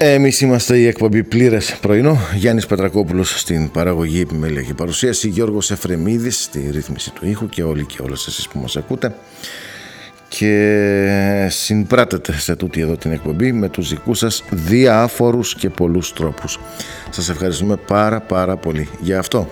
Εμείς είμαστε η εκπομπή Πλήρες Πρωινό. Γιάννης Πετρακόπουλος στην παραγωγή, επιμέλεια και παρουσίαση. Γιώργος Εφρεμίδης στη ρύθμιση του ήχου και όλοι και όλες εσείς που μας ακούτε. Και συμπράτετε σε τούτη εδώ την εκπομπή με τους δικούς σας διάφορους και πολλούς τρόπους. Σας ευχαριστούμε πάρα πολύ για αυτό.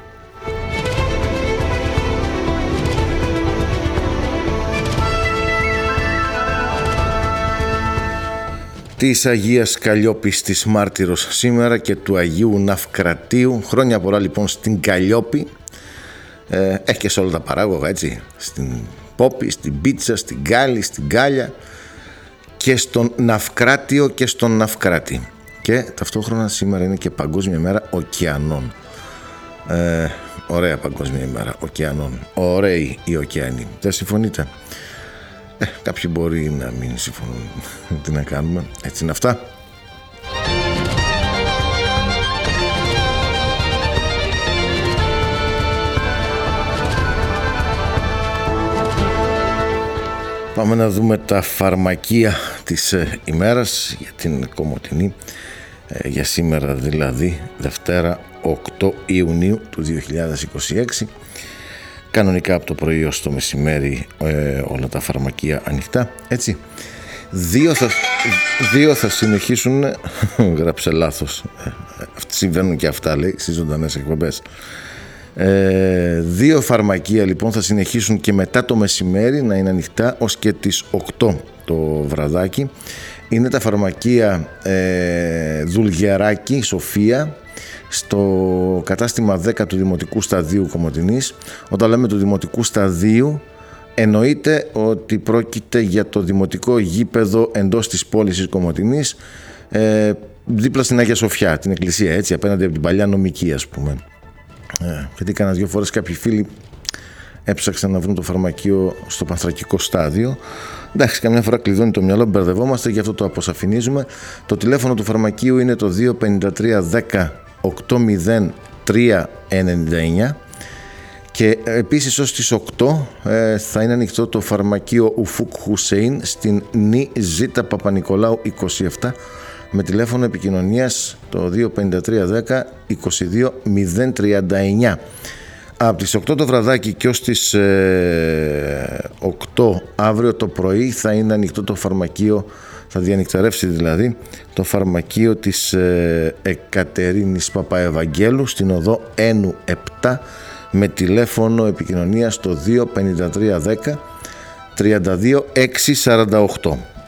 Της Αγίας Καλλιόπης της Μάρτυρος σήμερα και του Αγίου Ναυκρατίου. Χρόνια πολλά λοιπόν στην Καλλιόπη. Έχει και σε όλα τα παράγωγα, έτσι. Στην Πόπη, στην Πίτσα, στην Γκάλη, στην Γκάλια και στον Ναυκράτιο και στον Ναυκράτη. Και ταυτόχρονα σήμερα είναι και Παγκόσμια ημέρα ωκεανών. Ωραία Παγκόσμια ημέρα ωκεανών. Ωραίοι οι ωκεανοί. Δεν συμφωνείτε? Κάποιοι μπορεί να μην συμφωνούν. Τι να κάνουμε, έτσι είναι αυτά. Πάμε να δούμε τα φαρμακεία της ημέρας για την Κομοτηνή, για σήμερα δηλαδή Δευτέρα 8 Ιουνίου του 2026. Κανονικά από το πρωί ως το μεσημέρι όλα τα φαρμακεία ανοιχτά, έτσι. Δύο θα συνεχίσουν. Γράψε λάθος. Συμβαίνουν και αυτά, λέει, στις ζωντανές εκπομπές. Δύο φαρμακεία λοιπόν θα συνεχίσουν και μετά το μεσημέρι να είναι ανοιχτά ως και τις 8 το βραδάκι. Είναι τα φαρμακεία Δουλγεράκη, Σοφία, στο κατάστημα 10 του Δημοτικού Σταδίου Κομοτηνής. Όταν λέμε του Δημοτικού Σταδίου, εννοείται ότι πρόκειται για το δημοτικό γήπεδο εντός της πόλης της Κομοτηνής, δίπλα στην Αγία Σοφιά, την εκκλησία, έτσι, απέναντι από την παλιά νομική, ας πούμε. Γιατί κάνα δύο φορές κάποιοι φίλοι έψαξαν να βρουν το φαρμακείο στο Πανθρακικό Στάδιο. Εντάξει, καμιά φορά κλειδώνει το μυαλό, μπερδευόμαστε, γι' αυτό το αποσαφηνίζουμε. Το τηλέφωνο του φαρμακείου είναι το 253 10 80399 και επίσης ως τις 8 θα είναι ανοιχτό το φαρμακείο Ουφούκ Χουσέιν στην Νη Ζήτα Παπα-Νικολάου 27 με τηλέφωνο επικοινωνίας το 253 10 22 039. Από τις 8 το βραδάκι και ως τις 8 αύριο το πρωί θα είναι ανοιχτό το φαρμακείο, θα διανυκτερεύσει δηλαδή το φαρμακείο της Εκατερίνης Παπαευαγγέλου στην οδό Ένου 7 με τηλέφωνο επικοινωνίας το 253 10 32 648.